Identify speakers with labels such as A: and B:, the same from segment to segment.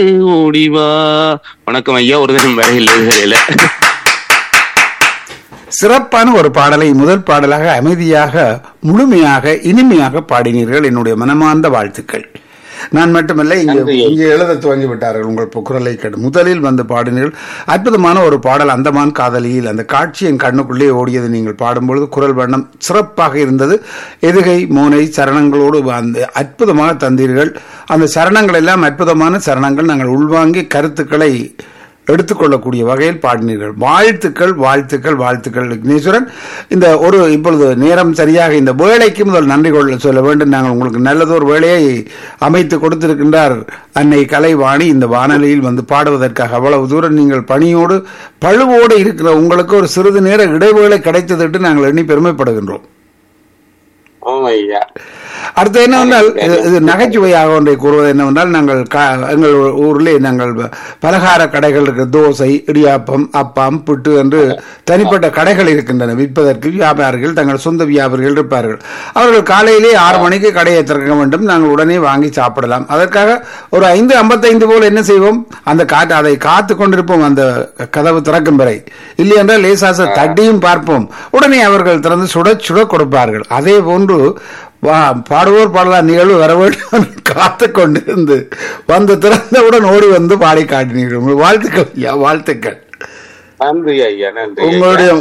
A: ஓடிவா. வணக்கம் ஐயா, ஒரு தினம் வரையில்.
B: சிறப்பான ஒரு பாடலை முதல் பாடலாக அமைதியாக முழுமையாக இனிமையாக பாடினீர்கள். என்னுடைய மனமார்ந்த வாழ்த்துக்கள். நான் மட்டுமல்ல, இங்கே எழுத துவங்கி விட்டார்கள் உங்கள் குரலை கேட்டு. முதலில் வந்து பாடினீர்கள். அற்புதமான ஒரு பாடல், அந்தமான் காதலியில். அந்த காட்சி என் கண்ணுக்குள்ளே ஓடியது. நீங்கள் பாடும்பொழுது குரல் வண்ணம் சிறப்பாக இருந்தது. எதுகை மோனை சரணங்களோடு அந்த அற்புதமாக தந்தீர்கள். அந்த சரணங்கள் எல்லாம் அற்புதமான சரணங்கள். நாங்கள் உள்வாங்கி கருத்துக்களை எடுத்துக்கொள்ளக்கூடிய வகையில் பாடினீர்கள். வாழ்த்துக்கள் வாழ்த்துக்கள் வாழ்த்துக்கள் விக்னேஸ்வரன். இந்த ஒரு இப்பொழுது நேரம் சரியாக இந்த வேலைக்கு முதல் நன்றி சொல்ல வேண்டும். நாங்கள் உங்களுக்கு நல்லதொரு வேலையை அமைத்து கொடுத்திருக்கின்றார் அன்னை கலைவாணி. இந்த வானொலியில் வந்து பாடுவதற்காக அவ்வளவு தூரம் நீங்கள் பணியோடு பழுவோடு இருக்கிற உங்களுக்கு ஒரு சிறிது நேர இடைவேளை கிடைத்தது நாங்கள் எண்ணி பெருமைப்படுகின்றோம். அடுத்து என்னவென்றால், இது நகைச்சுவையாக ஒன்றை கூறுவது என்னவென்றால், நாங்கள் எங்கள் ஊரிலே நாங்கள் பலகார கடைகள் இருக்கு. தோசை, இடியாப்பம், அப்பம், புட்டு என்று தனிப்பட்ட கடைகள் இருக்கின்றன. விற்பதற்கு வியாபாரிகள், தங்கள் சொந்த வியாபாரிகள் இருப்பார்கள். அவர்கள் காலையிலே 6 மணிக்கு கடையை திறக்க வேண்டும். நாங்கள் உடனே வாங்கி சாப்பிடலாம். அதற்காக ஒரு 5:55 போல் என்ன செய்வோம், அந்த அதை காத்து கொண்டிருப்போம், அந்த கதவு திறக்கும் வரை. இல்லை என்றால் லேசாச தட்டியும் பார்ப்போம். உடனே அவர்கள் திறந்து சுட சுட கொடுப்பார்கள். அதே போன்று பாடுவோர் பாடலாம் நிகழ்வு வர வேண்டும் காத்து கொண்டிருந்து வந்து திறந்தவுடன் ஓடி வந்து பாடி காட்டினீர்கள். வாழ்த்துக்கள் ஐயா, வாழ்த்துக்கள். உங்களுடைய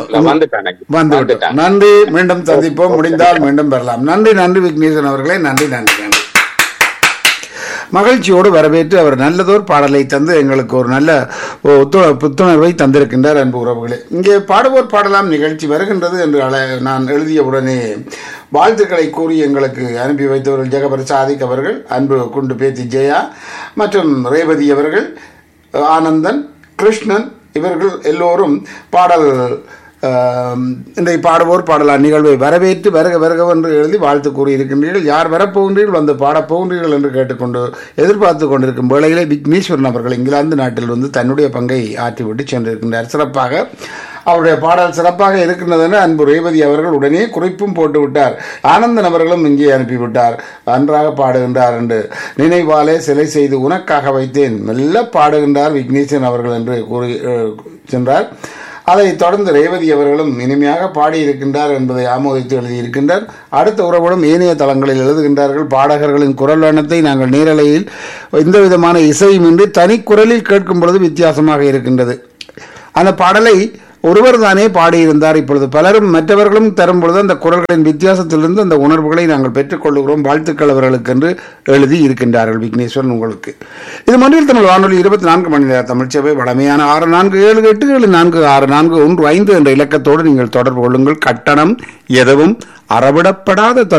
B: நன்றி. மீண்டும் சந்திப்போம், முடிந்தால் மீண்டும் பெறலாம். நன்றி நன்றி விக்னேஸ்வரன் அவர்களே. நன்றி நன்றி நன்றி. மகிழ்ச்சியோடு வரவேற்று அவர் நல்லதோர் பாடலை தந்து எங்களுக்கு ஒரு நல்ல புத்துணர்வை தந்திருக்கின்றார். அன்பு உறவுகளே, இங்கே பாடுவோர் பாடலாம் நிகழ்ச்சி வருகின்றது என்று நான் எழுதிய உடனே வாழ்த்துக்களை கூறி எங்களுக்கு அனுப்பி வைத்தவர்கள் ஜெகபிரசாதிக் அவர்கள், அன்பு குண்டு பேத்தி ஜெயா மற்றும் ரேவதி அவர்கள், ஆனந்தன், கிருஷ்ணன், இவர்கள் எல்லோரும் பாடல் இந்த பாடுவோர் பாடலாம் நிகழ்வை வரவேற்று வருக வருக என்று எழுதி வாழ்த்து கூறியிருக்கின்றீர்கள். யார் வரப்போகின்றீர்கள், வந்து பாடப்போகின்றீர்கள் என்று கேட்டுக்கொண்டு எதிர்பார்த்து கொண்டிருக்கும் வேளையிலே விக்னேஸ்வரன் அவர்கள் இங்கிலாந்து நாட்டில் வந்து தன்னுடைய பங்கை ஆற்றிவிட்டு சென்றிருக்கின்றார். சிறப்பாக அவருடைய பாடல் சிறப்பாக இருக்கின்றது என அன்பு ரேவதி அவர்கள் உடனே குறிப்பும் போட்டு விட்டார். ஆனந்தன் அவர்களும் இங்கே அனுப்பிவிட்டார். நன்றாக பாடுகின்றார் என்று நினைவாலே சிலை செய்து உனக்காக வைத்தேன், மெல்ல பாடுகின்றார் விக்னேஸ்வரன் அவர்கள் என்று கூறி சென்றார். அதைத் தொடர்ந்து ரேவதி அவர்களும் இனிமையாக பாடியிருக்கின்றார் என்பதை ஆமோதித்து எழுதியிருக்கின்றார். அடுத்த உறவுகளும் ஏனைய தளங்களில் எழுதுகின்றார்கள். பாடகர்களின் குரல் வண்ணத்தை நாங்கள் நேரலையில் எந்த விதமான இசையுமின்றி தனி குரலில் கேட்கும் பொழுது வித்தியாசமாக இருக்கின்றது. அந்த பாடலை ஒருவர் தானே பாடியிருந்தார். இப்பொழுது பலரும் மற்றவர்களும் தரும் பொழுது அந்த குரல்களின் வித்தியாசத்திலிருந்து அந்த உணர்வுகளை நாங்கள் பெற்றுக்கொள்கிறோம். வாழ்த்துக்கள் அவர்களுக்கு என்று எழுதி இருக்கின்றார்கள் விக்னேஸ்வரன் உங்களுக்கு. இது மொழியில் தமிழ் வானொலி 24 மணி நேர தமிழ்ச்சபை வடமையான 6478746415 என்ற இலக்கத்தோடு நீங்கள் தொடர்பு கொள்ளுங்கள். கட்டணம் எதுவும் அறவிடப்படாத